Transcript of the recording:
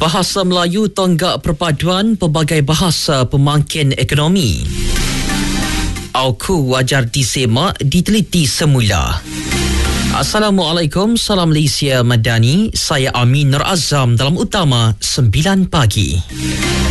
Bahasa Melayu tonggak perpaduan pelbagai bahasa pemangkin ekonomi. Auku wajar disemak, diteliti semula. Assalamualaikum, salam Malaysia Madani. Saya Amin Nur Azam dalam Utama 9 pagi.